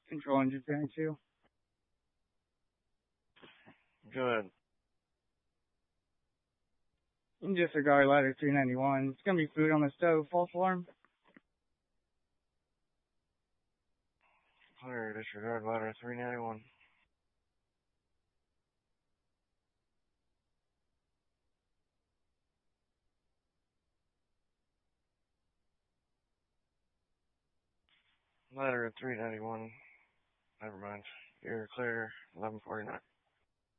Control engine fanning 2. Good. You can disregard ladder 391. It's going to be food on the stove. False alarm. Clear. Disregard ladder 391. Ladder 391. Never mind. You're clear. 1149.